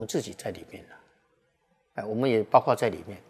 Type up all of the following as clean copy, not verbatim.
们自己在里面了，我们也包括在里面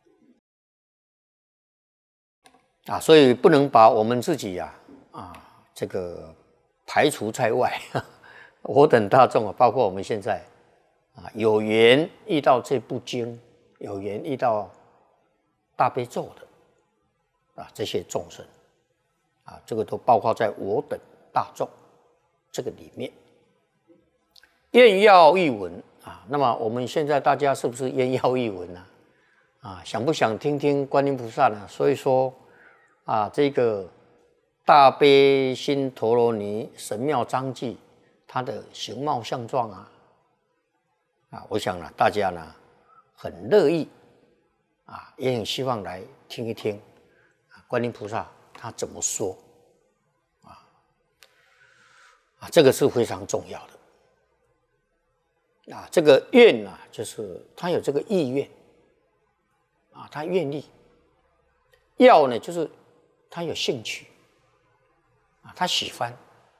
啊，所以不能把我们自己这个排除在外。我等大众啊，包括我们现在有缘遇到这部经，有缘遇到大悲咒的这些众生这个都包括在我等大众这个里面。愿要一闻那么我们现在大家是不是愿要一闻呢？想不想听听观音菩萨呢？所以说这个大悲心陀罗尼神妙章记，它的形貌相状我想大家很乐意也很希望来听一听观音菩萨他怎么说这个是非常重要的这个愿就是他有这个意愿他愿意；要呢，就是他有兴趣他喜欢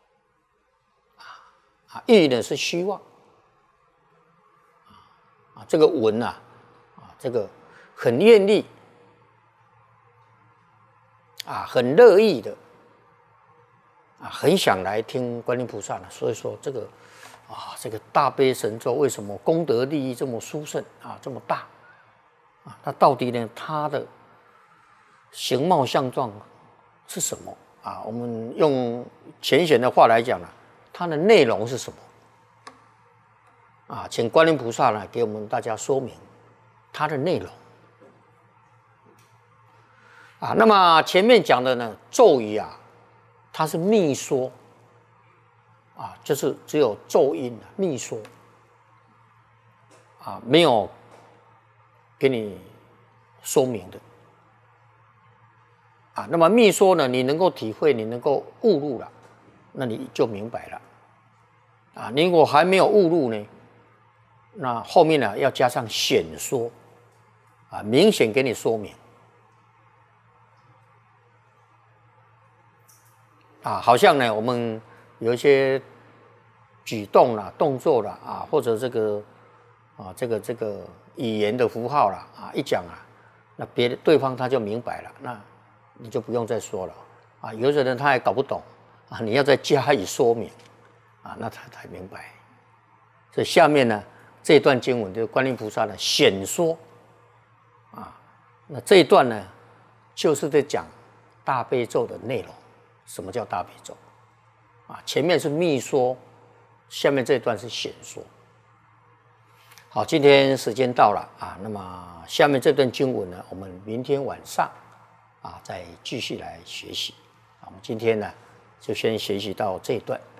意呢是希望这个闻这个很愿意很乐意的很想来听观音菩萨所以说这个这个大悲神咒为什么功德利益这么殊胜这么大那到底呢它的形貌相状是什么我们用浅显的话来讲它的内容是什么请观音菩萨给我们大家说明它的内容那么前面讲的呢咒语它是密说就是只有咒音密说没有给你说明的那么密说呢你能够体会你能够悟入了那你就明白了你如果还没有悟入呢那后面要加上显说明显给你说明好像呢我们有一些举动动作或者这个这个语言的符号一讲那对方他就明白了，那你就不用再说了有些人他还搞不懂你要再加以说明那他才明白。所以下面呢这一段经文就是观音菩萨的显说那这一段呢就是在讲大悲咒的内容。什么叫大悲咒前面是密说，下面这一段是显说。好，今天时间到了那么下面这段经文呢我们明天晚上再继续来学习我们今天呢就先学习到这一段。